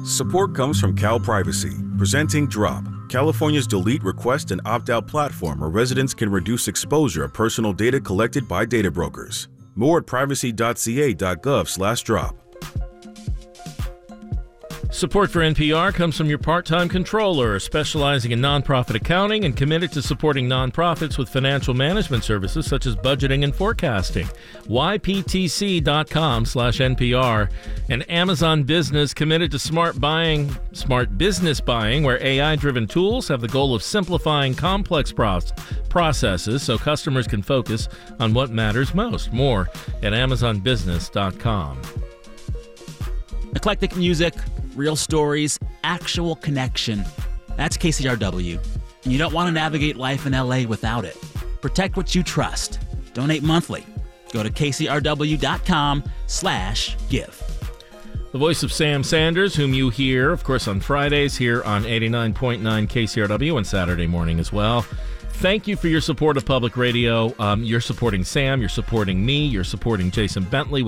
Support comes from Cal Privacy, presenting Drop, California's delete, request, and opt-out platform where residents can reduce exposure of personal data collected by data brokers. More at privacy.ca.gov/drop. Support for NPR comes from your part-time controller, specializing in nonprofit accounting and committed to supporting nonprofits with financial management services such as budgeting and forecasting. yptc.com/NPR. And Amazon Business, committed to smart business buying, where AI-driven tools have the goal of simplifying complex processes so customers can focus on what matters most. More at amazonbusiness.com. Eclectic music, real stories, actual connection. That's KCRW. And you don't want to navigate life in LA without it. Protect what you trust. Donate monthly. Go to kcrw.com/give. The voice of Sam Sanders, whom you hear, of course, on Fridays here on 89.9 KCRW and Saturday morning as well. Thank you for your support of public radio. You're supporting Sam. You're supporting me. You're supporting Jason Bentley.